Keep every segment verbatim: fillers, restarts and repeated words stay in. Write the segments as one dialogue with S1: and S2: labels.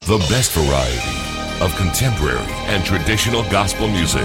S1: The best variety of contemporary and traditional gospel music.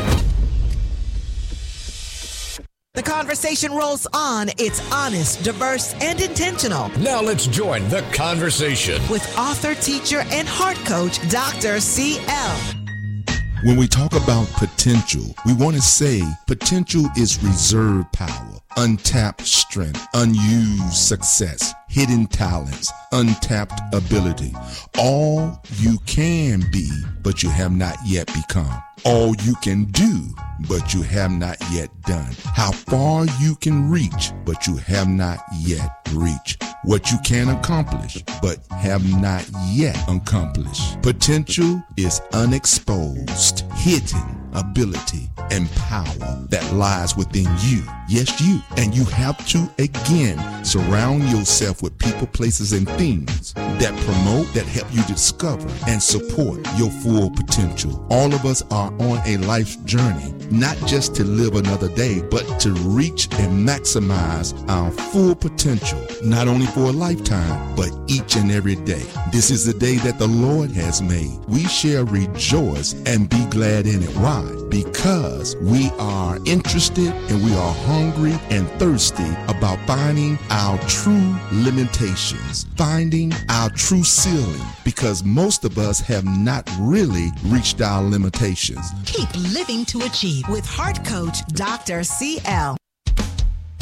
S2: The conversation rolls on. It's honest, diverse, and intentional.
S3: Now let's join the conversation
S2: with author, teacher, and heart coach, Doctor C L.
S4: When we talk about potential, we want to say potential is reserve power, untapped strength, unused success, hidden talents, untapped ability. All you can be, but you have not yet become. All you can do, but you have not yet done. How far you can reach, but you have not yet reached. What you can accomplish, but have not yet accomplished. Potential is unexposed, hidden ability and power that lies within you. Yes, you. And you have to, again, surround yourself with people, places, and things that promote, that help you discover and support your full potential. All of us are on a life's journey, not just to live another day, but to reach and maximize our full potential, not only for a lifetime, but each and every day. This is the day that the Lord has made. We shall rejoice and be glad in it. Why? Because we are interested and we are hungry and thirsty about finding our true limitations, finding our true ceiling, because most of us have not really reached our limitations.
S2: Keep living to achieve with heart coach Doctor C L.